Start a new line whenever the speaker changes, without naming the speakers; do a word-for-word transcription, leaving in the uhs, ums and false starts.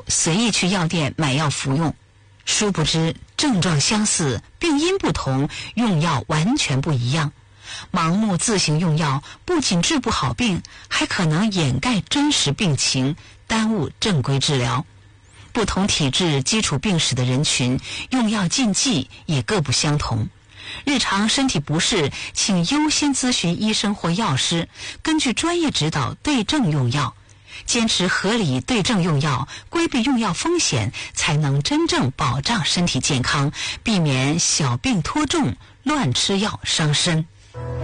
后随意去药店买药服用，殊不知症状相似，病因不同，用药完全不一样。盲目自行用药不仅治不好病，还可能掩盖真实病情，耽误正规治疗。不同体质、基础病史的人群，用药禁忌也各不相同。日常身体不适，请优先咨询医生或药师，根据专业指导对症用药。坚持合理对症用药，规避用药风险，才能真正保障身体健康，避免小病拖重、乱吃药伤身。